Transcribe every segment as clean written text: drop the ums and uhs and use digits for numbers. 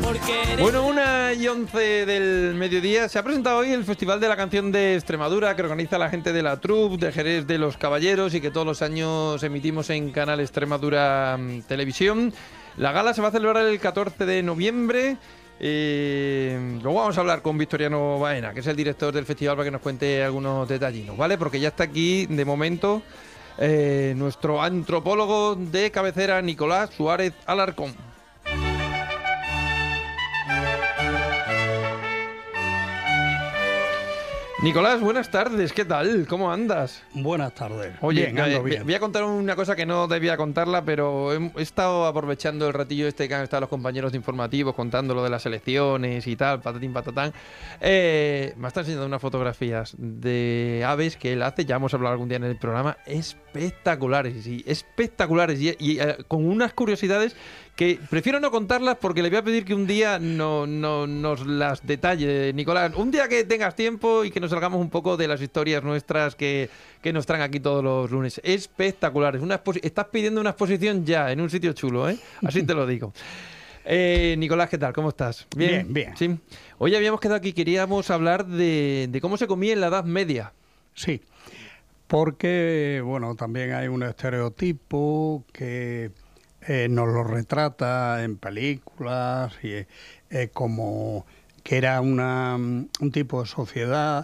Bueno, 1:11 del mediodía. Se ha presentado hoy el Festival de la Canción de Extremadura, que organiza la gente de la Troupe de Jerez de los Caballeros y que todos los años emitimos en Canal Extremadura Televisión. La gala se va a celebrar el 14 de noviembre. Luego vamos a hablar con Victoriano Baena, que es el director del festival, para que nos cuente algunos detallinos, ¿vale? Porque ya está aquí, de momento, nuestro antropólogo de cabecera, Nicolás Suárez Alarcón. Nicolás, buenas tardes, ¿qué tal? ¿Cómo andas? Buenas tardes. Oye, bien, ando bien. Voy a contar una cosa que no debía contarla, pero he estado aprovechando el ratillo este que han estado los compañeros de informativos contando lo de las elecciones y tal, patatín patatán. Me están enseñando unas fotografías de aves que él hace, ya hemos hablado algún día en el programa, espectaculares, sí, espectaculares, y con unas curiosidades que prefiero no contarlas porque le voy a pedir que un día nos las detalle, Nicolás. Un día que tengas tiempo y que nos salgamos un poco de las historias nuestras que nos traen aquí todos los lunes. Espectaculares. Estás pidiendo una exposición ya en un sitio chulo, ¿eh? Así te lo digo. Nicolás, ¿qué tal? ¿Cómo estás? Bien, bien. ¿Sí? Hoy habíamos quedado aquí, queríamos hablar de cómo se comía en la Edad Media. Sí, porque, bueno, también hay un estereotipo que nos lo retrata en películas y como que era un tipo de sociedad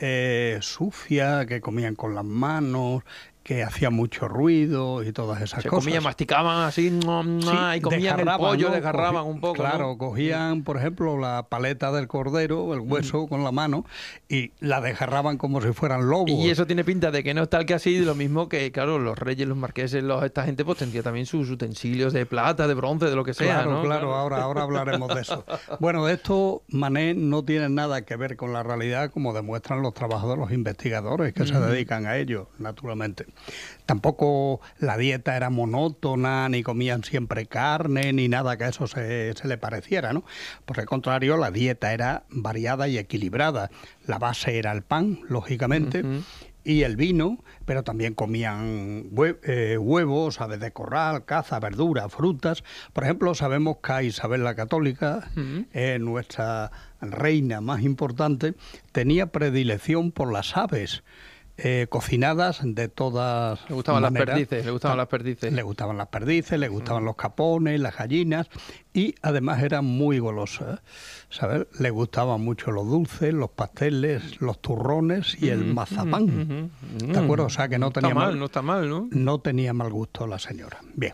sucia, que comían con las manos, que hacía mucho ruido y todas esas cosas. Comían, masticaban así, y comían el pollo, ¿no? Desgarraban un poco. Claro, ¿no? Cogían, por ejemplo, la paleta del cordero, el hueso con la mano, y la desgarraban como si fueran lobos. Y eso tiene pinta de que no es tal que así, lo mismo que, claro, los reyes, los marqueses, esta gente pues tendría también sus utensilios de plata, de bronce, de lo que sea, claro, ¿no? Claro, ahora hablaremos de eso. Bueno, esto, Mané, no tiene nada que ver con la realidad, como demuestran los trabajos de los investigadores que se dedican a ello, naturalmente. Tampoco la dieta era monótona, ni comían siempre carne, ni nada que a eso se le pareciera, ¿no? Por el contrario, la dieta era variada y equilibrada. La base era el pan, lógicamente, y el vino, pero también comían huevos, aves de corral, caza, verduras, frutas. Por ejemplo, sabemos que Isabel la Católica, nuestra reina más importante, tenía predilección por las aves. Cocinadas de todas le gustaban maneras. Las perdices, le gustaban las perdices. Le gustaban las perdices, le gustaban los capones, las gallinas, y además era muy golosa, ¿sabes? Le gustaban mucho los dulces, los pasteles, los turrones y el mazapán. ¿De acuerdo? O sea que no está mal, ¿no? No tenía mal gusto la señora. Bien.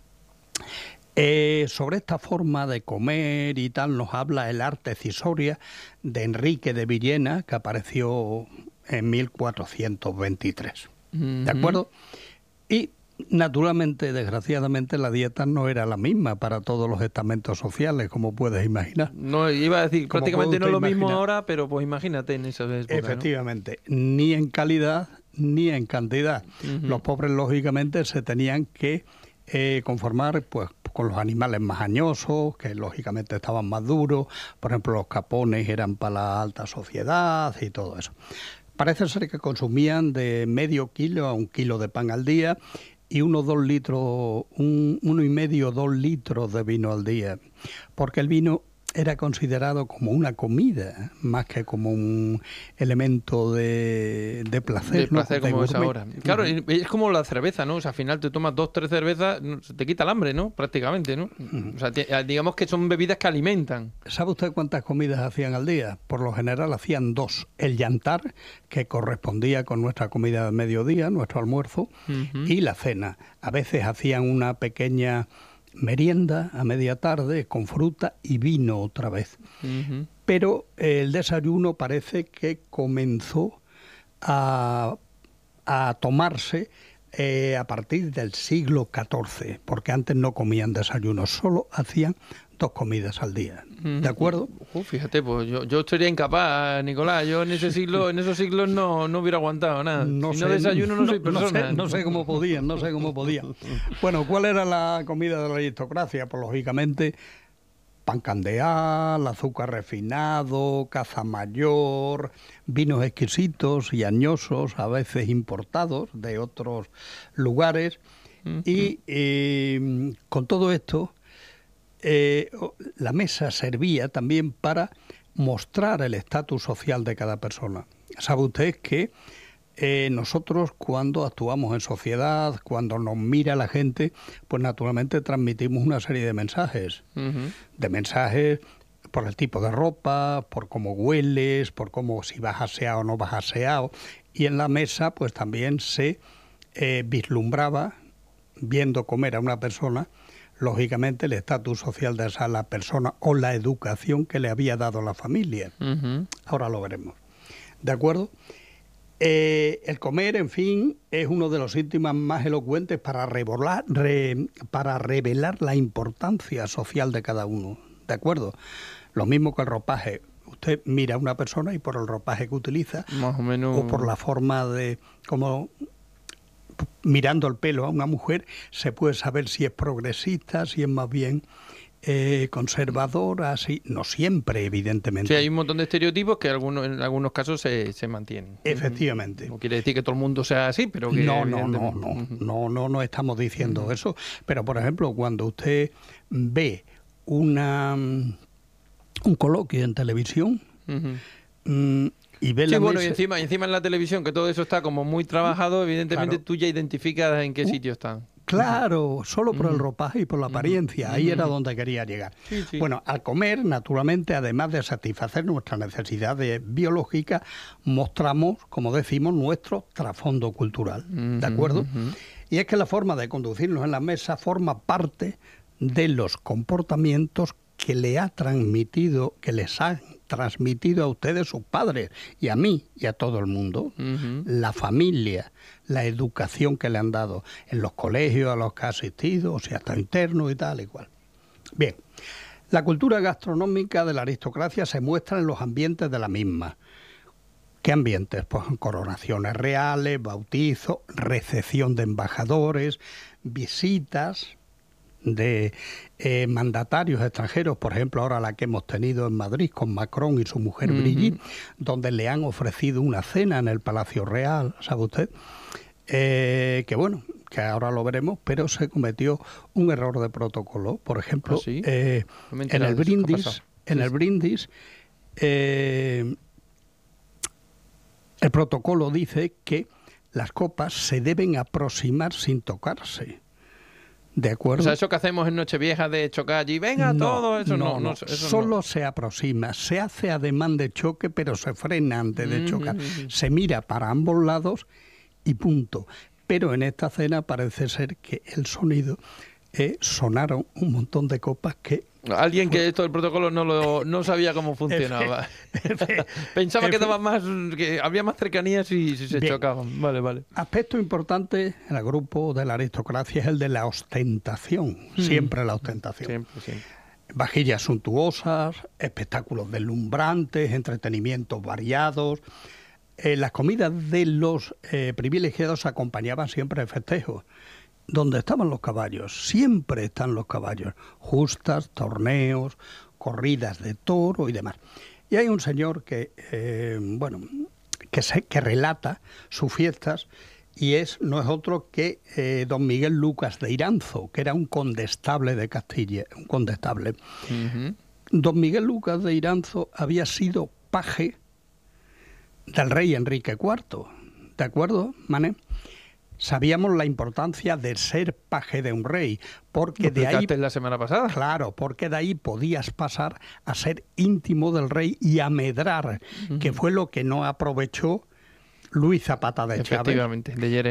Sobre esta forma de comer y tal nos habla el Arte Cisoria de Enrique de Villena, que apareció en 1423, ¿de acuerdo? Y naturalmente, desgraciadamente, la dieta no era la misma para todos los estamentos sociales, como puedes imaginar. No, iba a decir, prácticamente no es lo mismo ahora, pero pues imagínate en esas épocas. Efectivamente, ¿no? Ni en calidad ni en cantidad. Los pobres, lógicamente, se tenían que conformar pues con los animales más añosos, que lógicamente estaban más duros. Por ejemplo, los capones eran para la alta sociedad y todo eso. Parece ser que consumían de medio kilo a 1 kilo de pan al día y 1,5 a 2 litros de vino al día, porque el vino era considerado como una comida, más que como un elemento de placer. De placer, ¿no? Como es ahora. Claro, es como la cerveza, ¿no? O sea, al final te tomas 2 o 3 cervezas, te quita el hambre, ¿no? Prácticamente, ¿no? O sea, digamos que son bebidas que alimentan. ¿Sabe usted cuántas comidas hacían al día? Por lo general hacían 2. El yantar, que correspondía con nuestra comida de mediodía, nuestro almuerzo, y la cena. A veces hacían una pequeña merienda a media tarde con fruta y vino otra vez. Pero el desayuno parece que comenzó a tomarse a partir del siglo XIV, porque antes no comían desayuno, solo hacían 2 comidas al día. ¿De acuerdo? Fíjate, pues yo sería incapaz, Nicolás. Yo en esos siglos no hubiera aguantado nada. Si no desayuno, no soy persona. No sé cómo podían. Bueno, ¿cuál era la comida de la aristocracia? Pues lógicamente pan candeal, azúcar refinado, caza mayor, vinos exquisitos y añosos, a veces importados de otros lugares. Y con todo esto, la mesa servía también para mostrar el estatus social de cada persona. Sabe usted que nosotros cuando actuamos en sociedad, cuando nos mira la gente, pues naturalmente transmitimos una serie de mensajes. De mensajes por el tipo de ropa, por cómo hueles, por cómo si vas aseado o no vas aseado. Y en la mesa pues también se vislumbraba, viendo comer a una persona, lógicamente el estatus social de esa persona o la educación que le había dado la familia. Ahora lo veremos. ¿De acuerdo? El comer, en fin, es uno de los síntomas más elocuentes para revelar la importancia social de cada uno. ¿De acuerdo? Lo mismo que el ropaje. Usted mira a una persona y por el ropaje que utiliza, más o menos, o por la forma de como mirando el pelo a una mujer, se puede saber si es progresista, si es más bien conservadora, así. No siempre, evidentemente. Sí, hay un montón de estereotipos que en algunos casos se mantienen. Efectivamente. No quiere decir que todo el mundo sea así, pero que... No estamos diciendo eso. Pero, por ejemplo, cuando usted ve un coloquio en televisión y ve la mesa... y encima en la televisión, que todo eso está como muy trabajado, evidentemente tú ya identificas en qué sitio están. Claro, solo por el ropaje y por la apariencia. Ahí era donde quería llegar. Sí. Bueno, al comer, naturalmente, además de satisfacer nuestras necesidades biológicas, mostramos, como decimos, nuestro trasfondo cultural. ¿De acuerdo? Y es que la forma de conducirnos en la mesa forma parte de los comportamientos que les han transmitido a ustedes sus padres, y a mí y a todo el mundo, la familia, la educación que le han dado en los colegios a los que ha asistido, o sea, hasta interno y tal y cual. Bien, la cultura gastronómica de la aristocracia se muestra en los ambientes de la misma. ¿Qué ambientes? Pues coronaciones reales, bautizos, recepción de embajadores, visitas de mandatarios extranjeros, por ejemplo, ahora la que hemos tenido en Madrid con Macron y su mujer Brigitte, donde le han ofrecido una cena en el Palacio Real, ¿sabe usted? Que bueno, que ahora lo veremos, pero se cometió un error de protocolo. Por ejemplo, ¿sí? en el brindis, el protocolo dice que las copas se deben aproximar sin tocarse. ¿De acuerdo? O sea, eso que hacemos en Nochevieja de chocar allí, venga, todo eso no. Eso solo se aproxima, se hace ademán de choque, pero se frena antes de chocar. Se mira para ambos lados y punto. Pero en esta cena parece ser que el sonido sonaron un montón de copas que... Alguien que esto del protocolo no sabía cómo funcionaba. Pensaba que había más cercanía si se chocaban. Vale. Aspecto importante en el grupo de la aristocracia es el de la ostentación. Siempre la ostentación. Siempre. Vajillas suntuosas, espectáculos deslumbrantes, entretenimientos variados. Las comidas de los privilegiados acompañaban siempre de festejos. Donde estaban los caballos, siempre están los caballos, justas, torneos, corridas de toro y demás. Y hay un señor que relata sus fiestas y no es otro que don Miguel Lucas de Iranzo, que era un condestable de Castilla, un condestable. Don Miguel Lucas de Iranzo había sido paje del rey Enrique IV, ¿de acuerdo, Mané? Sabíamos la importancia de ser paje de un rey, porque de ahí... la semana pasada. Claro, porque de ahí podías pasar a ser íntimo del rey y a medrar, que fue lo que no aprovechó Luis Zapata de Chávez. Efectivamente, de Llerena.